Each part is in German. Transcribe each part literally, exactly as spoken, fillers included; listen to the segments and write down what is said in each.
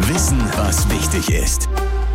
Wissen, was wichtig ist.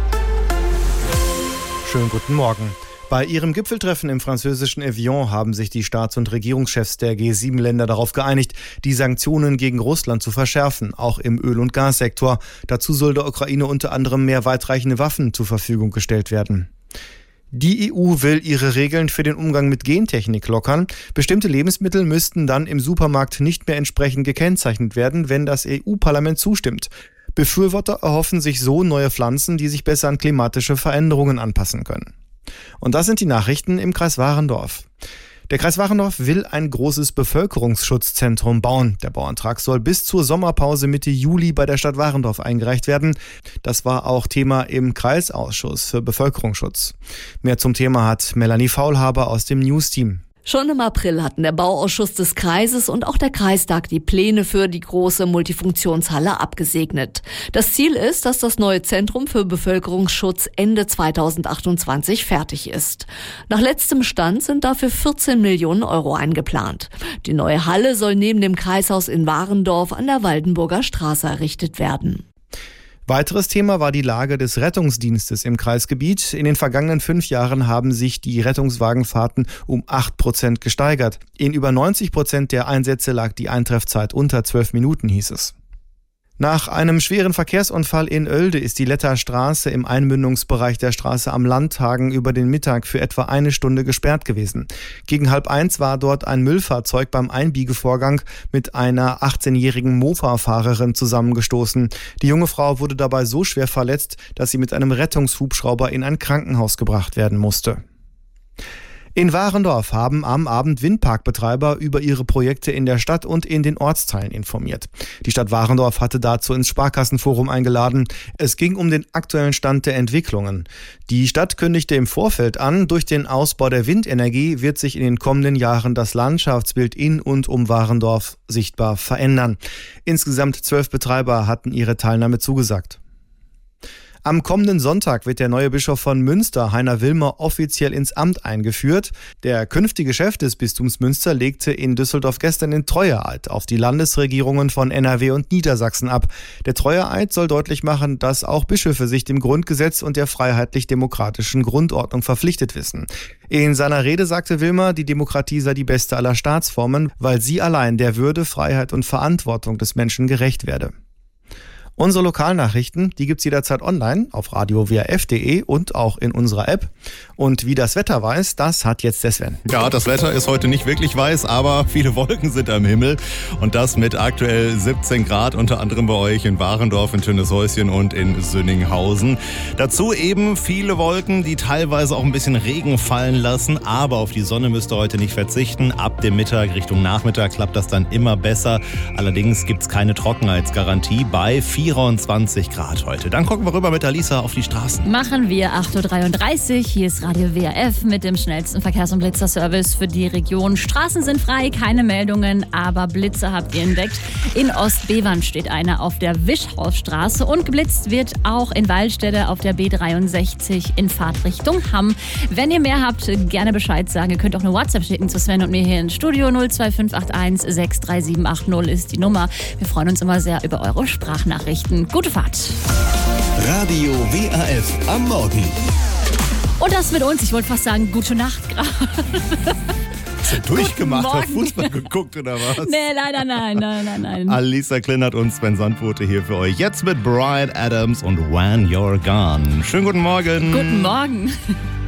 Schönen guten Morgen. Bei ihrem Gipfeltreffen im französischen Evian haben sich die Staats- und Regierungschefs der G sieben Länder darauf geeinigt, die Sanktionen gegen Russland zu verschärfen, auch im Öl- und Gassektor. Dazu soll der Ukraine unter anderem mehr weitreichende Waffen zur Verfügung gestellt werden. Die E U will ihre Regeln für den Umgang mit Gentechnik lockern. Bestimmte Lebensmittel müssten dann im Supermarkt nicht mehr entsprechend gekennzeichnet werden, wenn das E U-Parlament zustimmt. Befürworter erhoffen sich so neue Pflanzen, die sich besser an klimatische Veränderungen anpassen können. Und das sind die Nachrichten im Kreis Warendorf. Der Kreis Warendorf will ein großes Bevölkerungsschutzzentrum bauen. Der Bauantrag soll bis zur Sommerpause Mitte Juli bei der Stadt Warendorf eingereicht werden. Das war auch Thema im Kreisausschuss für Bevölkerungsschutz. Mehr zum Thema hat Melanie Faulhaber aus dem News-Team. Schon im April hatten der Bauausschuss des Kreises und auch der Kreistag die Pläne für die große Multifunktionshalle abgesegnet. Das Ziel ist, dass das neue Zentrum für Bevölkerungsschutz Ende zweitausendachtundzwanzig fertig ist. Nach letztem Stand sind dafür vierzehn Millionen Euro eingeplant. Die neue Halle soll neben dem Kreishaus in Warendorf an der Waldenburger Straße errichtet werden. Weiteres Thema war die Lage des Rettungsdienstes im Kreisgebiet. In den vergangenen fünf Jahren haben sich die Rettungswagenfahrten um acht Prozent gesteigert. In über neunzig Prozent der Einsätze lag die Eintreffzeit unter zwölf Minuten, hieß es. Nach einem schweren Verkehrsunfall in Oelde ist die Letter Straße im Einmündungsbereich der Straße am Landhagen über den Mittag für etwa eine Stunde gesperrt gewesen. Gegen halb eins war dort ein Müllfahrzeug beim Einbiegevorgang mit einer achtzehnjährigen Mofa-Fahrerin zusammengestoßen. Die junge Frau wurde dabei so schwer verletzt, dass sie mit einem Rettungshubschrauber in ein Krankenhaus gebracht werden musste. In Warendorf haben am Abend Windparkbetreiber über ihre Projekte in der Stadt und in den Ortsteilen informiert. Die Stadt Warendorf hatte dazu ins Sparkassenforum eingeladen. Es ging um den aktuellen Stand der Entwicklungen. Die Stadt kündigte im Vorfeld an, durch den Ausbau der Windenergie wird sich in den kommenden Jahren das Landschaftsbild in und um Warendorf sichtbar verändern. Insgesamt zwölf Betreiber hatten ihre Teilnahme zugesagt. Am kommenden Sonntag wird der neue Bischof von Münster, Heiner Wilmer, offiziell ins Amt eingeführt. Der künftige Chef des Bistums Münster legte in Düsseldorf gestern den Treueeid auf die Landesregierungen von N R W und Niedersachsen ab. Der Treueeid soll deutlich machen, dass auch Bischöfe sich dem Grundgesetz und der freiheitlich-demokratischen Grundordnung verpflichtet wissen. In seiner Rede sagte Wilmer, die Demokratie sei die beste aller Staatsformen, weil sie allein der Würde, Freiheit und Verantwortung des Menschen gerecht werde. Unsere Lokalnachrichten, die gibt's jederzeit online auf radio w r f punkt d e und auch in unserer App. Und wie das Wetter weiß, das hat jetzt der Sven. Ja, das Wetter ist heute nicht wirklich weiß, aber viele Wolken sind am Himmel. Und das mit aktuell siebzehn Grad, unter anderem bei euch in Warendorf, in Töneshäuschen und in Sünninghausen. Dazu eben viele Wolken, die teilweise auch ein bisschen Regen fallen lassen. Aber auf die Sonne müsst ihr heute nicht verzichten. Ab dem Mittag Richtung Nachmittag klappt das dann immer besser. Allerdings gibt's keine Trockenheitsgarantie bei vierundzwanzig Grad heute. Dann gucken wir rüber mit Alisa auf die Straßen. Machen wir acht Uhr dreiunddreißig. Hier ist Radio W R F mit dem schnellsten Verkehrs- und Blitzerservice für die Region. Straßen sind frei, keine Meldungen, aber Blitzer habt ihr entdeckt. In Ostbevern steht einer auf der Wischhausstraße und geblitzt wird auch in Waldstätte auf der B dreiundsechzig in Fahrtrichtung Hamm. Wenn ihr mehr habt, gerne Bescheid sagen. Ihr könnt auch eine WhatsApp schicken zu Sven und mir hier ins Studio. null zwei fünf acht eins sechs drei sieben acht null ist die Nummer. Wir freuen uns immer sehr über eure Sprachnachrichten. Gute Fahrt. Radio W R F am Morgen. Und das mit uns. Ich wollte fast sagen, gute Nacht gerade. Hast du durchgemacht, hast Fußball geguckt oder was? Nee, leider nein, nein, nein, nein. Alisa Kleinert und Sven Sandbote hier für euch. Jetzt mit Bryan Adams und When You're Gone. Schönen guten Morgen. Guten Morgen.